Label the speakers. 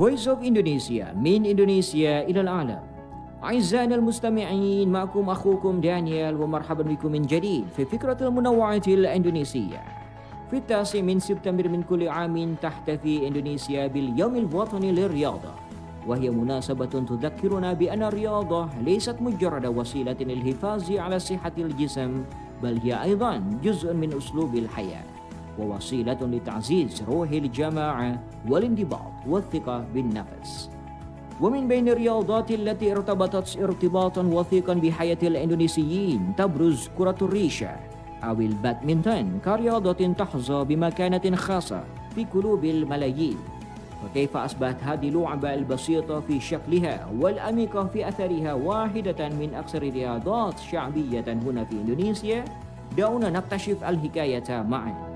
Speaker 1: Voice of Indonesia من إندونيسيا إلى العالم. أعزائنا المستمعين، معكم أخوكم دانيال، ومرحبا بكم من جديد في فكرة المنوعة الإندونيسية. في 9 سبتمبر من كل عام تحتفي إندونيسيا باليوم الوطني للرياضة، وهي مناسبة تذكرنا بأن الرياضة ليست مجرد وسيلة للحفاظ على صحة الجسم، بل هي أيضا جزء من أسلوب الحياة ووسيلة لتعزيز روح الجماعة والانضباط والثقة بالنفس. ومن بين الرياضات التي ارتبطت ارتباطا وثيقا بحياة الإندونيسيين تبرز كرة الريشة أو البادمنتون كرياضة تحظى بمكانة خاصة في قلوب الملايين. وكيف أصبحت هذه اللعبة البسيطة في شكلها والأميقة في أثرها واحدة من أكثر الرياضات شعبية هنا في إندونيسيا؟ دعونا نكتشف الحكاية معا.